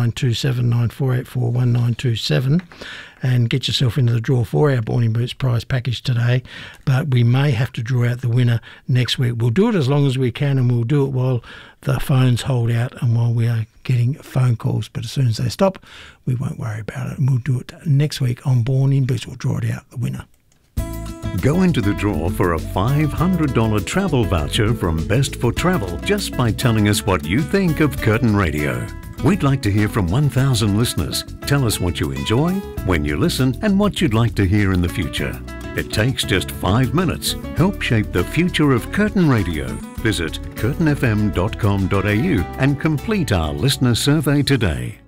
1927 9484 1927 and get yourself into the draw for our Born in Boots prize package today. But we may have to draw out the winner next week. We'll do it as long as we can, and we'll do it while the phones hold out and while we are getting phone calls. But as soon as they stop, we won't worry about it, and we'll do it next week on Born in Boots. We'll draw it out, the winner. Go into the draw for a $500 travel voucher from Best for Travel just by telling us what you think of Curtin Radio. We'd like to hear from 1,000 listeners. Tell us what you enjoy, when you listen, and what you'd like to hear in the future. It takes just 5 minutes. Help shape the future of Curtin Radio. Visit curtinfm.com.au and complete our listener survey today.